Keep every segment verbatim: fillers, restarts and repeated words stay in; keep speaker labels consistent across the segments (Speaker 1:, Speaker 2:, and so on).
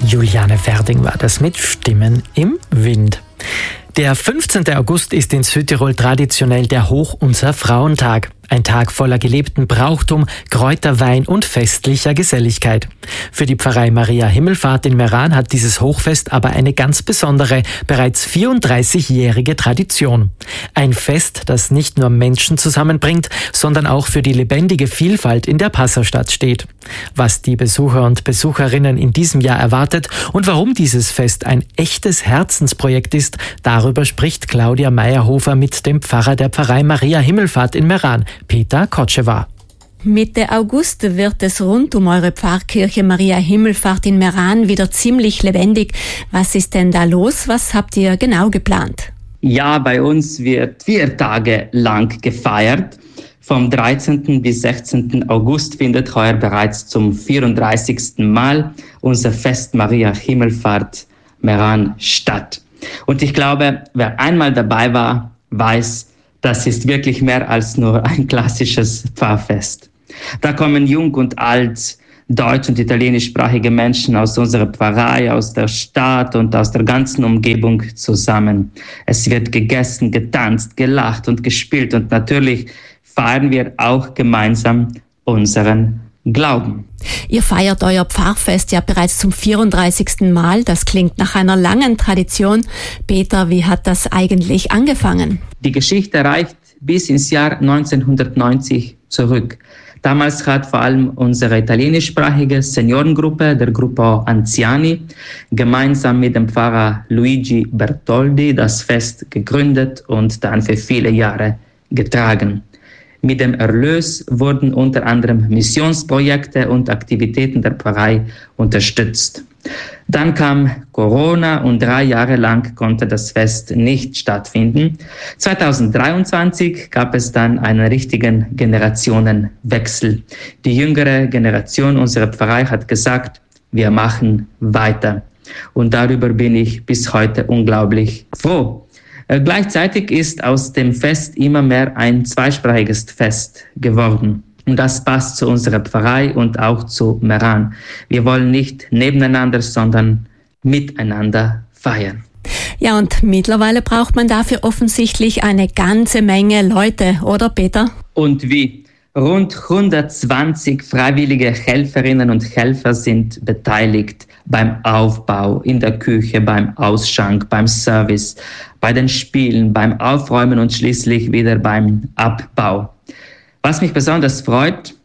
Speaker 1: Juliane Ferding war das mit Stimmen im Wind. Der fünfzehnten August ist in Südtirol traditionell der Hoch-Unser-Frauentag. Ein Tag voller gelebten Brauchtum, Kräuterwein und festlicher Geselligkeit. Für die Pfarrei Maria Himmelfahrt in Meran hat dieses Hochfest aber eine ganz besondere, bereits vierunddreißigjährige Tradition. Ein Fest, das nicht nur Menschen zusammenbringt, sondern auch für die lebendige Vielfalt in der Passastadt steht. Was die Besucher und Besucherinnen in diesem Jahr erwartet und warum dieses Fest ein echtes Herzensprojekt ist, darüber spricht Claudia Meyerhofer mit dem Pfarrer der Pfarrei Maria Himmelfahrt in Meran, Peter Kotschewa.
Speaker 2: Mitte August wird es rund um eure Pfarrkirche Maria Himmelfahrt in Meran wieder ziemlich lebendig. Was ist denn da los? Was habt ihr genau geplant?
Speaker 3: Ja, bei uns wird vier Tage lang gefeiert. Vom dreizehnten bis sechzehnten August findet heuer bereits zum vierunddreißigsten Mal unser Fest Maria Himmelfahrt Meran statt. Und ich glaube, wer einmal dabei war, weiß, das ist wirklich mehr als nur ein klassisches Pfarrfest. Da kommen jung und alt, deutsch- und italienischsprachige Menschen aus unserer Pfarrei, aus der Stadt und aus der ganzen Umgebung zusammen. Es wird gegessen, getanzt, gelacht und gespielt und natürlich feiern wir auch gemeinsam unseren Glauben.
Speaker 2: Ihr feiert euer Pfarrfest ja bereits zum vierunddreißigsten Mal. Das klingt nach einer langen Tradition. Peter, wie hat das eigentlich angefangen?
Speaker 3: Die Geschichte reicht bis ins Jahr neunzehnhundertneunzig zurück. Damals hat vor allem unsere italienischsprachige Seniorengruppe, der Gruppo Anziani, gemeinsam mit dem Pfarrer Luigi Bertoldi das Fest gegründet und dann für viele Jahre getragen. Mit dem Erlös wurden unter anderem Missionsprojekte und Aktivitäten der Pfarrei unterstützt. Dann kam Corona und drei Jahre lang konnte das Fest nicht stattfinden. zweitausenddreiundzwanzig gab es dann einen richtigen Generationenwechsel. Die jüngere Generation unserer Pfarrei hat gesagt, wir machen weiter. Und darüber bin ich bis heute unglaublich froh. Gleichzeitig ist aus dem Fest immer mehr ein zweisprachiges Fest geworden. Und das passt zu unserer Pfarrei und auch zu Meran. Wir wollen nicht nebeneinander, sondern miteinander feiern.
Speaker 2: Ja, und mittlerweile braucht man dafür offensichtlich eine ganze Menge Leute, oder Peter?
Speaker 3: Und wie? Rund hundertzwanzig freiwillige Helferinnen und Helfer sind beteiligt beim Aufbau, in der Küche, beim Ausschank, beim Service, bei den Spielen, beim Aufräumen und schließlich wieder beim Abbau. Was mich besonders freut,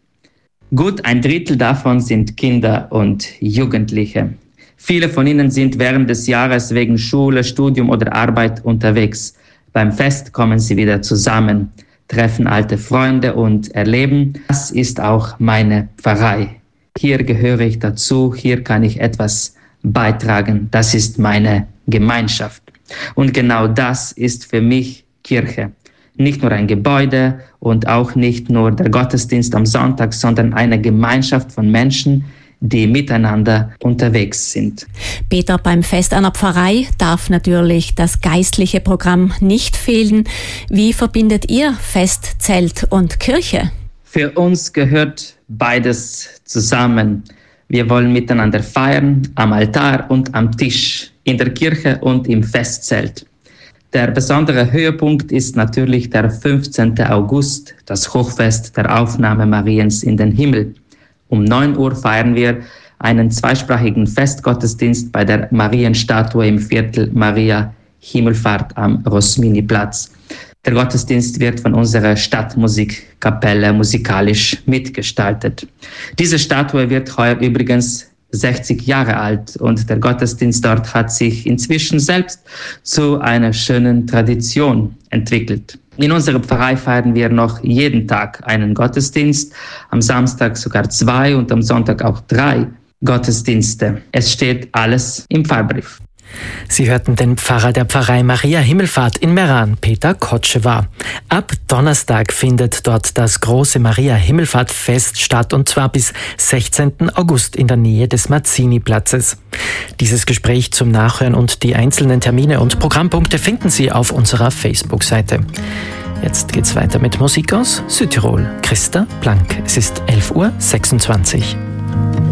Speaker 3: gut ein Drittel davon sind Kinder und Jugendliche. Viele von ihnen sind während des Jahres wegen Schule, Studium oder Arbeit unterwegs. Beim Fest kommen sie wieder zusammen, treffen alte Freunde und erleben, das ist auch meine Pfarrei. Hier gehöre ich dazu, hier kann ich etwas beitragen, das ist meine Gemeinschaft. Und genau das ist für mich Kirche. Nicht nur ein Gebäude und auch nicht nur der Gottesdienst am Sonntag, sondern eine Gemeinschaft von Menschen, die miteinander unterwegs sind.
Speaker 2: Peter, beim Fest einer Pfarrei darf natürlich das geistliche Programm nicht fehlen. Wie verbindet ihr Fest, Zelt und Kirche?
Speaker 3: Für uns gehört beides zusammen. Wir wollen miteinander feiern, am Altar und am Tisch, in der Kirche und im Festzelt. Der besondere Höhepunkt ist natürlich der fünfzehnten August, das Hochfest der Aufnahme Mariens in den Himmel. Um neun Uhr feiern wir einen zweisprachigen Festgottesdienst bei der Marienstatue im Viertel Maria Himmelfahrt am Rosmini-Platz. Der Gottesdienst wird von unserer Stadtmusikkapelle musikalisch mitgestaltet. Diese Statue wird heuer übrigens sechzig Jahre alt und der Gottesdienst dort hat sich inzwischen selbst zu einer schönen Tradition entwickelt. In unserer Pfarrei feiern wir noch jeden Tag einen Gottesdienst, am Samstag sogar zwei und am Sonntag auch drei Gottesdienste. Es steht alles im Pfarrbrief.
Speaker 1: Sie hörten den Pfarrer der Pfarrei Maria Himmelfahrt in Meran, Peter Kotschewa. Ab Donnerstag findet dort das große Maria Himmelfahrt Fest statt und zwar bis sechzehnten August in der Nähe des Mazzini-Platzes. Dieses Gespräch zum Nachhören und die einzelnen Termine und Programmpunkte finden Sie auf unserer Facebook-Seite. Jetzt geht's weiter mit Musik aus Südtirol. Christa Blank. Es ist elf Uhr sechsundzwanzig.